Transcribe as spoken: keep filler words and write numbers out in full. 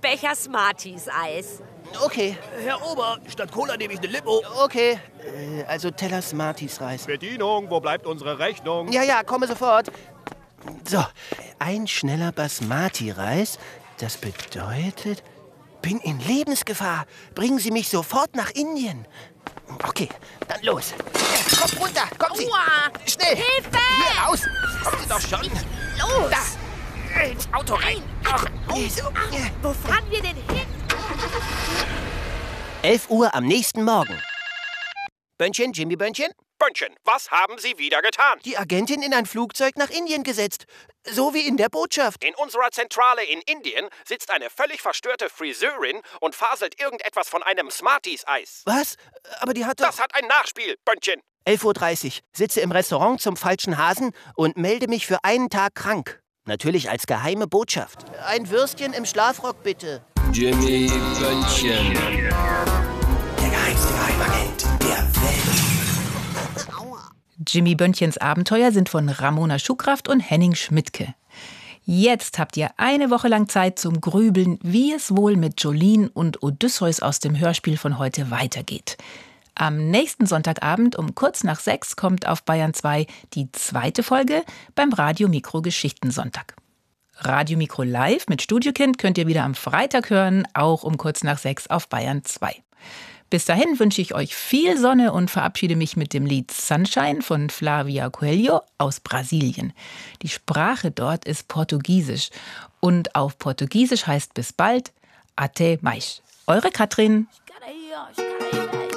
Becher Smarties-Eis. Okay. Herr Ober, statt Cola nehme ich eine Limo. Okay. Äh, also Teller Smarties-Reis. Bedienung, wo bleibt unsere Rechnung? Ja, ja, komme sofort. So, ein schneller Basmati-Reis. Das bedeutet, bin in Lebensgefahr. Bringen Sie mich sofort nach Indien. Okay, dann los. Ja, kommt runter, kommen Sie. Aua. Schnell. Hilfe! Hier raus. Kommen Sie doch schon. Los! Da. Ins Auto rein. Ach, so. Ach, wo fahren wir denn hin? elf Uhr am nächsten Morgen. Bönnchen, Jimmy Bönnchen? Bönnchen, was haben Sie wieder getan? Die Agentin in ein Flugzeug nach Indien gesetzt. So wie in der Botschaft. In unserer Zentrale in Indien sitzt eine völlig verstörte Friseurin und faselt irgendetwas von einem Smarties-Eis. Was? Aber die hat doch... Das hat ein Nachspiel, Bönnchen. elf Uhr dreißig. Sitze im Restaurant zum falschen Hasen und melde mich für einen Tag krank. Natürlich als geheime Botschaft. Ein Würstchen im Schlafrock, bitte. Jimmy Bönnchen. Der geheimste Geheimagent der Welt. Jimmy Bönnchens Abenteuer sind von Ramona Schukraft und Henning Schmidtke. Jetzt habt ihr eine Woche lang Zeit zum Grübeln, wie es wohl mit Jolene und Odysseus aus dem Hörspiel von heute weitergeht. Am nächsten Sonntagabend um kurz nach sechs kommt auf Bayern zwei die zweite Folge beim Radio Mikro Geschichtensonntag. Radio Mikro Live mit Studiokind könnt ihr wieder am Freitag hören, auch um kurz nach sechs auf Bayern zwei. Bis dahin wünsche ich euch viel Sonne und verabschiede mich mit dem Lied Sunshine von Flavia Coelho aus Brasilien. Die Sprache dort ist Portugiesisch und auf Portugiesisch heißt bis bald Até mais. Eure Katrin.